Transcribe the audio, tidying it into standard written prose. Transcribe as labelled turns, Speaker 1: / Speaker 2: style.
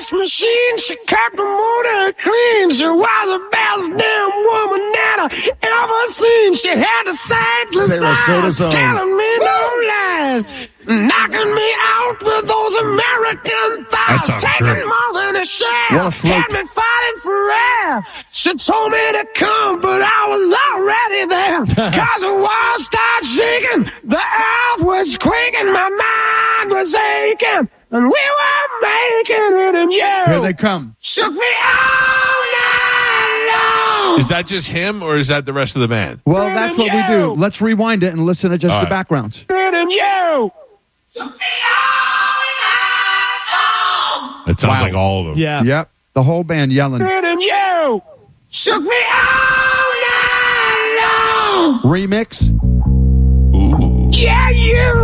Speaker 1: this machine. She kept the motor clean. She was the best damn woman that I ever seen. She had the sightless eyes, telling me no lies, knocking me out with those American thighs, taking more than a share, had me fighting for air. She told me to come, but I was already there. Cause the world started shaking, the earth was quaking, my mind was aching, and we were making it, and you
Speaker 2: Here they come.
Speaker 1: shook me all night long.
Speaker 3: Is that just him, or is that the rest of the band?
Speaker 2: Well, that's what we do. Let's rewind it and listen to just the backgrounds.
Speaker 1: And you.
Speaker 3: It sounds like all of them.
Speaker 4: Yeah.
Speaker 2: Yep. The whole band yelling.
Speaker 1: And you shook me all night long.
Speaker 2: Remix.
Speaker 3: Ooh.
Speaker 1: Yeah, you